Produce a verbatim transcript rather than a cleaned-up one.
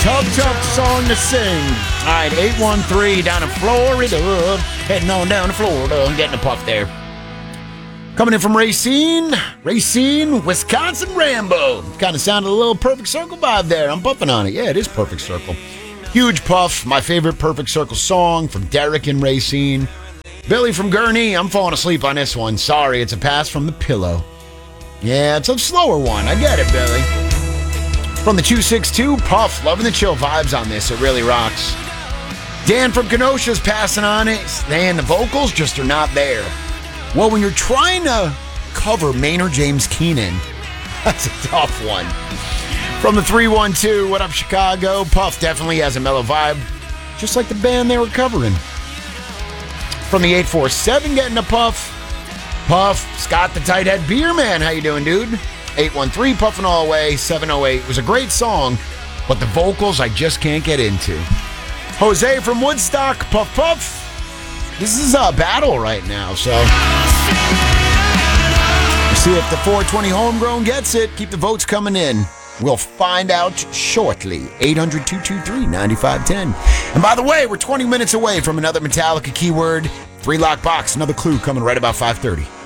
tough, tough song to sing. All right, eight one three down in Florida. Heading on down to Florida. Getting a puff there. Coming in from Racine. Racine, Wisconsin Rambo. Kind of sounded a little Perfect Circle vibe there. I'm puffing on it. Yeah, it is Perfect Circle. Huge puff. My favorite Perfect Circle song from Derek in Racine. Billy from Gurney. I'm falling asleep on this one. Sorry, it's a pass from the pillow. Yeah, it's a slower one. I get it, Billy. From the two six two, Puff. Loving the chill vibes on this. It really rocks. Dan from Kenosha's passing on it. Man, the vocals just are not there. Well, when you're trying to cover Maynard James Keenan, that's a tough one. From the three one two, what up, Chicago? Puff definitely has a mellow vibe, just like the band they were covering. From the eight four seven, getting a puff. Puff, Scott the Tighthead Beer Man. How you doing, dude? eight one three, puffing all the way. seven oh eight was a great song, but the vocals I just can't get into. Jose from Woodstock, puff, puff. This is a battle right now, so see if the four twenty Homegrown gets it. Keep the votes coming in. We'll find out shortly. eight hundred, two two three, nine five one zero. And by the way, we're twenty minutes away from another Metallica keyword. Three lock box, another clue coming right about five thirty.